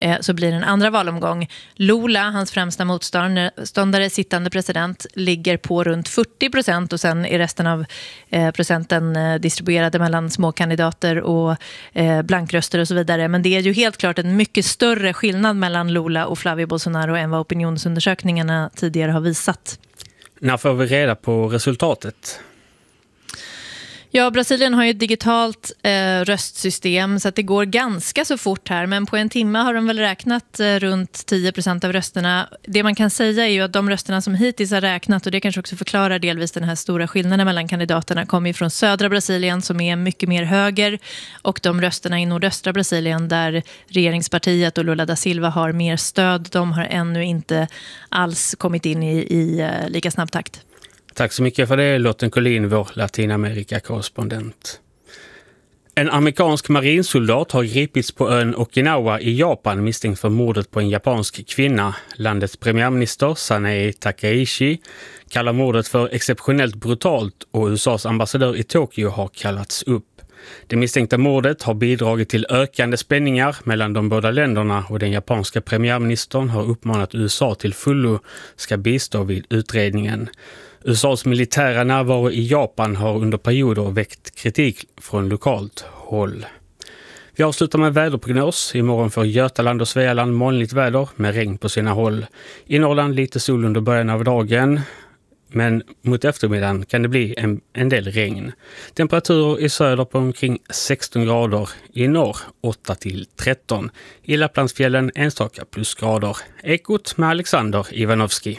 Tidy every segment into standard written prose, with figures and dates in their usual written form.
så blir det en andra valomgång. Lula, hans främsta motståndare, sittande president, ligger på runt 40% och sen är resten av procenten distribuerade mellan småkandidater och blankröster och så vidare. Men det är ju helt klart en mycket större skillnad mellan Lula och Flavio Bolsonaro än vad opinionsundersökningarna tidigare har visat. När får vi reda på resultatet? Ja, Brasilien har ju ett digitalt röstsystem så att det går ganska så fort här. Men på en timme har de väl räknat runt 10% av rösterna. Det man kan säga är ju att de rösterna som hittills har räknat, och det kanske också förklarar delvis den här stora skillnaden mellan kandidaterna, kommer ju från södra Brasilien som är mycket mer höger, och de rösterna i nordöstra Brasilien där regeringspartiet och Lula da Silva har mer stöd, de har ännu inte alls kommit in i lika snabb takt. Tack så mycket för det, Lotten Collin, vår Latinamerika-korrespondent. En amerikansk marinsoldat har gripits på ön Okinawa i Japan misstänkt för mordet på en japansk kvinna. Landets premiärminister Sanae Takaichi kallar mordet för exceptionellt brutalt och USAs ambassadör i Tokyo har kallats upp. Det misstänkta mordet har bidragit till ökande spänningar mellan de båda länderna, och den japanska premiärministern har uppmanat USA till fullo ska bistå vid utredningen. USAs militära närvaro i Japan har under perioder väckt kritik från lokalt håll. Vi avslutar med väderprognos. Imorgon får Götaland och Svealand molnigt väder med regn på sina håll. I Norrland lite sol under början av dagen, men mot eftermiddagen kan det bli en del regn. Temperaturer i söder på omkring 16 grader, i norr 8-13. I Lapplandsfjällen enstaka plusgrader. Ekot med Alexander Ivanovski.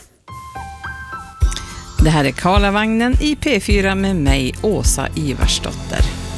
Det här är Karlavagnen i P4 med mig, Åsa Ivarsdotter.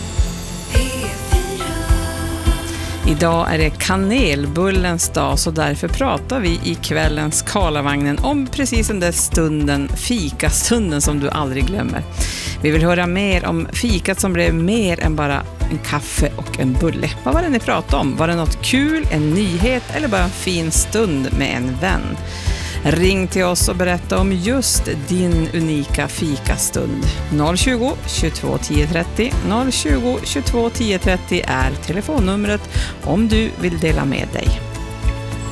Idag är det kanelbullens dag, så därför pratar vi i kvällens Karlavagnen om precis den där stunden, fikastunden som du aldrig glömmer. Vi vill höra mer om fikat som blev mer än bara en kaffe och en bulle. Vad var det ni pratade om? Var det något kul, en nyhet eller bara en fin stund med en vän? Ring till oss och berätta om just din unika fikastund. 020 22 10 30 020 22 10 30 är telefonnumret om du vill dela med dig.